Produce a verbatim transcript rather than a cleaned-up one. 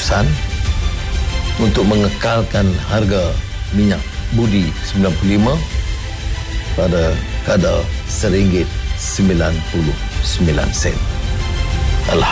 keputusan untuk mengekalkan harga minyak budi sembilan puluh lima pada kadar seringgit sembilan puluh sembilan sen.